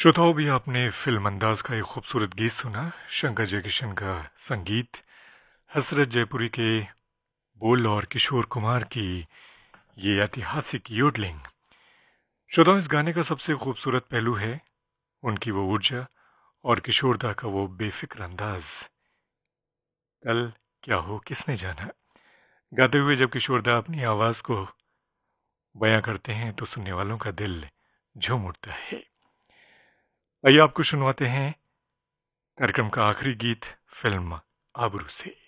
श्रोताओं भी आपने फिल्म अंदाज का एक खूबसूरत गीत सुना। शंकर जयकिशन का संगीत, हसरत जयपुरी के बोल और किशोर कुमार की ये ऐतिहासिक योडलिंग। श्रोताओं, इस गाने का सबसे खूबसूरत पहलू है उनकी वो ऊर्जा और किशोरदा का वो बेफिक्र अंदाज। कल क्या हो किसने जाना। गाते हुए जब किशोरदा अपनी आवाज को बयां करते हैं तो सुनने वालों का दिल झूम उठता है। आइए आपको सुनवाते हैं कार्यक्रम का आखिरी गीत फिल्म आबरू से।